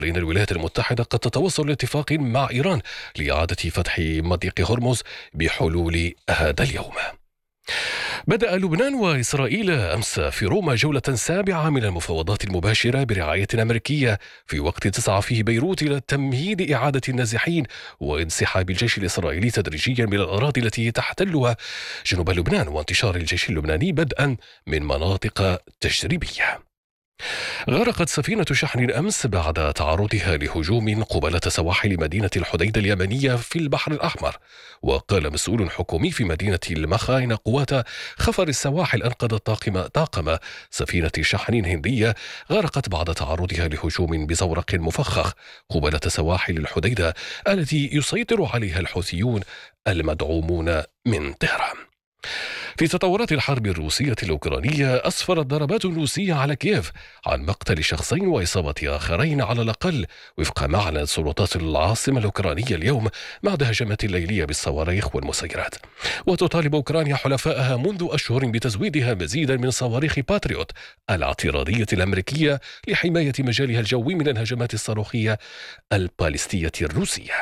إن الولايات المتحدة قد تتوصل لاتفاق مع إيران لإعادة فتح مضيق هرمز بحلول هذا اليوم. بدأ لبنان وإسرائيل أمس في روما جولة سابعة من المفاوضات المباشرة برعاية أمريكية، في وقت تسعى فيه بيروت إلى تمهيد إعادة النازحين وانسحاب الجيش الإسرائيلي تدريجيا من الأراضي التي تحتلها جنوب لبنان، وانتشار الجيش اللبناني بدءا من مناطق تجريبية. غرقت سفينة شحن أمس بعد تعرضها لهجوم قبالة سواحل مدينة الحديدة اليمنية في البحر الأحمر. وقال مسؤول حكومي في مدينة المخا إن قوات خفر السواحل أنقذت طاقم سفينة شحن هندية غرقت بعد تعرضها لهجوم بزورق مفخخ قبالة سواحل الحديدة التي يسيطر عليها الحوثيون المدعومون من طهران. في تطورات الحرب الروسية الأوكرانية، أسفرت ضربات روسية على كييف عن مقتل شخصين وإصابة آخرين على الأقل، وفق ما أعلنت سلطات العاصمة الأوكرانية اليوم بعد هجمات ليلية بالصواريخ والمسيرات. وتطالب أوكرانيا حلفائها منذ أشهر بتزويدها مزيدا من صواريخ باتريوت الاعتراضية الأمريكية لحماية مجالها الجوي من الهجمات الصاروخية البالستية الروسية.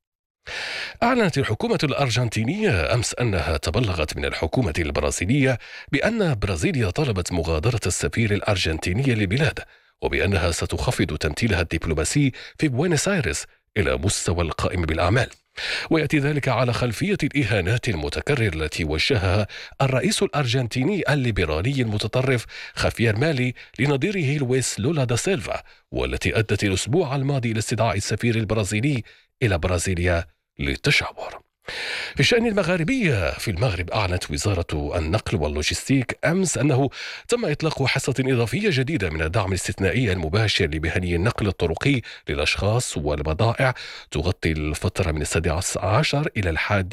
أعلنت الحكومة الأرجنتينية أمس أنها تبلغت من الحكومة البرازيلية بأن برازيليا طلبت مغادرة السفير الأرجنتيني للبلاد، وبأنها ستخفض تمثيلها الدبلوماسي في بوينس آيرس إلى مستوى القائم بالأعمال. ويأتي ذلك على خلفية الإهانات المتكررة التي وجهها الرئيس الأرجنتيني الليبرالي المتطرف خافير مالي لنظيره لويس لولا دا سيلفا، والتي أدت الأسبوع الماضي إلى استدعاء السفير البرازيلي إلى برازيليا للتشاور. في الشأن المغاربي في المغرب، أعلنت وزارة النقل واللوجستيك أمس أنه تم إطلاق حصة إضافية جديدة من الدعم الاستثنائي المباشر لمهني النقل الطرقي للأشخاص والبضائع، تغطي الفترة من 16 إلى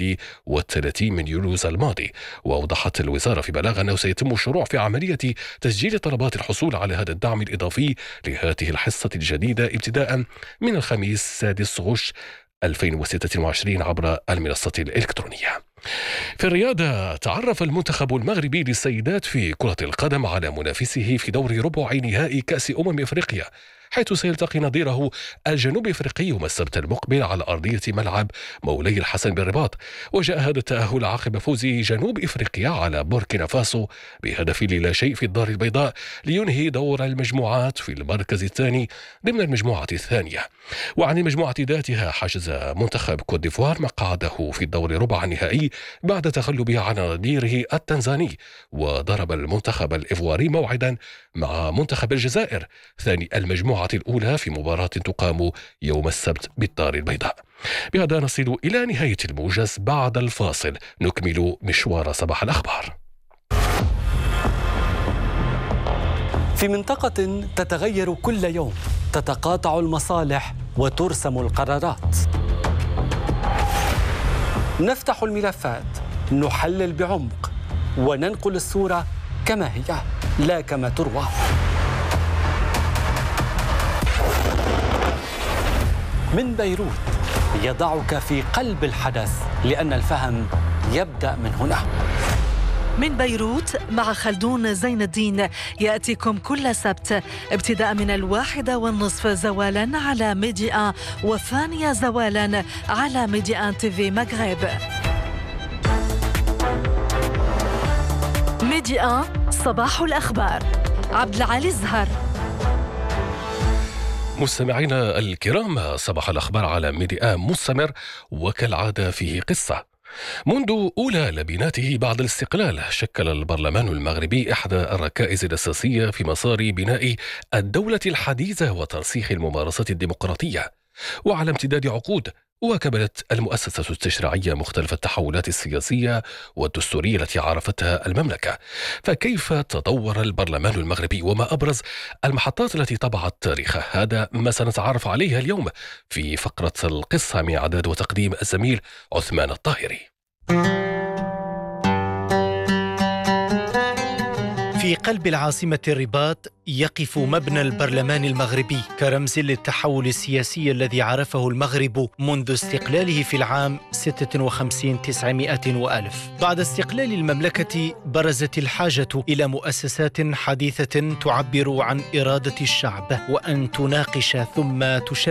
31 من يوليو الماضي. وأوضحت الوزارة في بلاغ أنه سيتم الشروع في عملية تسجيل طلبات الحصول على هذا الدعم الإضافي لهذه الحصة الجديدة ابتداء من الخميس 6 غش 2026 عبر المنصة الإلكترونية. في الرياضة، تعرف المنتخب المغربي للسيدات في كرة القدم على منافسه في دور ربع نهائي كأس أفريقيا، حيث سيلتقي نظيره الجنوب أفريقي يوم السبت المقبل على أرضية ملعب مولاي الحسن بالرباط. وجاء هذا التأهل عقب فوز جنوب أفريقيا على بوركينا فاسو بهدف لا شيء في الدار البيضاء، لينهي دور المجموعات في المركز الثاني ضمن المجموعة الثانية. وعن المجموعة ذاتها، حجز منتخب كوت ديفوار مقعده في الدور ربع النهائي بعد تغلبه على نظيره التنزاني. وضرب المنتخب الإيفواري موعدا مع منتخب الجزائر ثاني المجموعة الأولى في مباراة تقام يوم السبت بالدار البيضاء. بهذا نصل إلى نهاية الموجز. بعد الفاصل نكمل مشوار صباح الأخبار. في منطقة تتغير كل يوم، تتقاطع المصالح وترسم القرارات. نفتح الملفات، نحلل بعمق، وننقل الصورة كما هي لا كما تروى. من بيروت يضعك في قلب الحدث، لأن الفهم يبدأ من هنا. من بيروت مع خلدون زين الدين يأتيكم كل سبت ابتداء من 1:30 زوالا على ميديا، والثانية زوالا على ميديا تيفي مغرب. ميديا صباح الأخبار، عبد العالي الزهر. مستمعينا الكرام، صباح الأخبار على ميديا مستمر، وكالعادة فيه قصة. منذ أولى لبناته بعد الاستقلال، شكل البرلمان المغربي إحدى الركائز الأساسية في مسار بناء الدولة الحديثة وترسيخ الممارسة الديمقراطية. وعلى امتداد عقود، واكبت المؤسسة التشريعية مختلف التحولات السياسية والدستورية التي عرفتها المملكة. فكيف تطور البرلمان المغربي، وما أبرز المحطات التي طبعت تاريخه؟ هذا ما سنتعرف عليه اليوم في فقرة القصة من إعداد وتقديم الزميل عثمان الطاهري. في قلب العاصمة الرباط يقف مبنى البرلمان المغربي كرمز للتحول السياسي الذي عرفه المغرب منذ استقلاله في العام 56 900 وألف. بعد استقلال المملكة برزت الحاجة إلى مؤسسات حديثة تعبر عن إرادة الشعب، وأن تناقش ثم تشرع